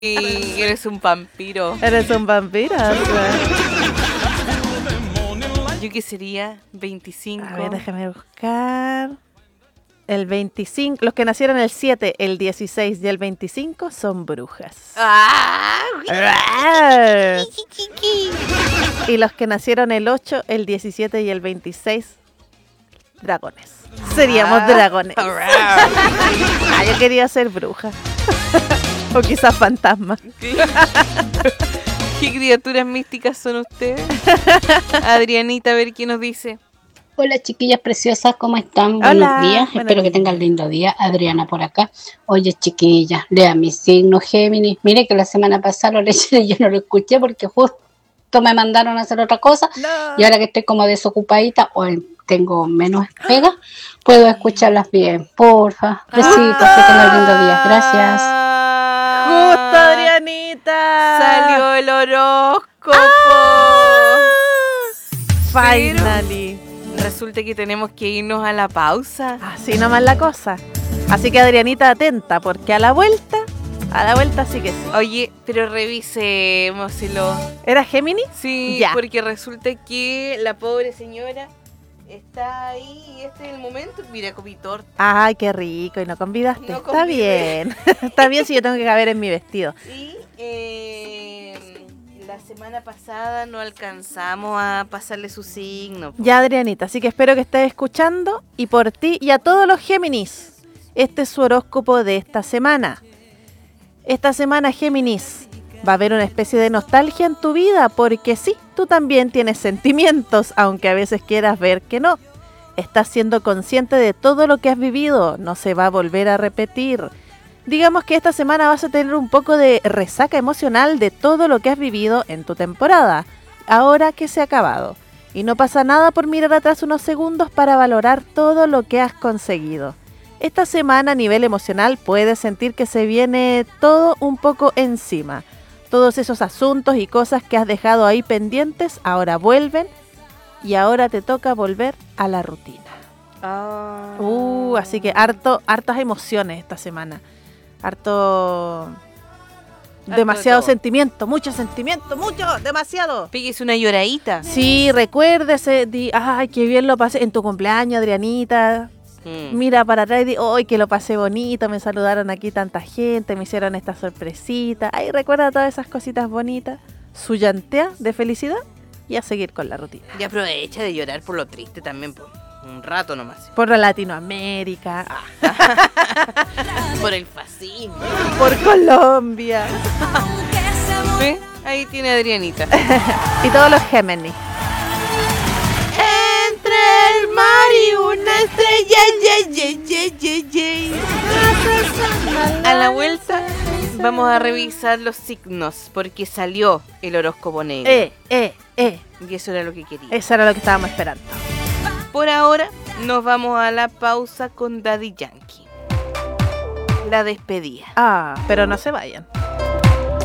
Eres un vampiro. Eres un vampiro. Yo que sería 25. A ver, déjame buscar. El 25, los que nacieron el 7, el 16 y el 25 son brujas. Y los que nacieron el 8, el 17 y el 26, dragones. Seríamos dragones. Yo quería ser bruja. O quizás fantasma. ¿Qué criaturas místicas son ustedes? Adrianita, a ver qué nos dice. Hola chiquillas preciosas, ¿cómo están? Hola, Buenos días, buenos espero que días. tengan lindo día. Adriana por acá. Oye chiquillas, lea mi signo Géminis. Mire que la semana pasada lo leí y yo no lo escuché porque justo me mandaron a hacer otra cosa. No. Y ahora que estoy como desocupadita o tengo menos pega, puedo escucharlas bien. Porfa, besitos, que tengan lindo día. Gracias. Justo, Adrianita. Salió el horóscopo. Finally. Resulta que tenemos que irnos a la pausa. Así nomás la cosa. Así que Adrianita, atenta, porque a la vuelta sí que sí. Oye, pero revisémoslo. ¿Era Géminis? Sí, Ya. porque resulta que la pobre señora está ahí y este es el momento. Mira, comí torta. Ay, qué rico, y no convidaste. No Está convidé. bien. Está bien si yo tengo que caber en mi vestido. Y la semana pasada no alcanzamos a pasarle su signo. Ya, Adrianita, así que espero que estés escuchando y por ti y a todos los Géminis. Este es su horóscopo de esta semana. Esta semana, Géminis, va a haber una especie de nostalgia en tu vida porque sí, tú también tienes sentimientos, aunque a veces quieras ver que no. Estás siendo consciente de todo lo que has vivido, no se va a volver a repetir. Digamos que esta semana vas a tener un poco de resaca emocional de todo lo que has vivido en tu temporada, ahora que se ha acabado. Y no pasa nada por mirar atrás unos segundos para valorar todo lo que has conseguido. Esta semana a nivel emocional puedes sentir que se viene todo un poco encima. Todos esos asuntos y cosas que has dejado ahí pendientes ahora vuelven y ahora te toca volver a la rutina. Así que hartas emociones esta semana. Demasiado sentimiento, mucho, demasiado. Pégese una lloradita. Sí, recuérdese, ay, qué bien lo pasé en tu cumpleaños, Adrianita. Mira para atrás y di, ¡ay, que lo pasé bonito! Me saludaron aquí tanta gente, me hicieron esta sorpresita. Ay, recuerda todas esas cositas bonitas. Su llantea de felicidad y a seguir con la rutina. Y aprovecha de llorar por lo triste también, por un rato nomás. Por la Latinoamérica, Por el fascismo. por Colombia ¿Sí? Ahí tiene Adrianita. y todos los Géminis. Entre el mar y una estrella. A la vuelta vamos a revisar los signos porque salió el horóscopo negro. Y eso era lo que quería. Eso era lo que estábamos esperando. Por ahora nos vamos a la pausa con Daddy Yankee. La despedida. Pero no se vayan.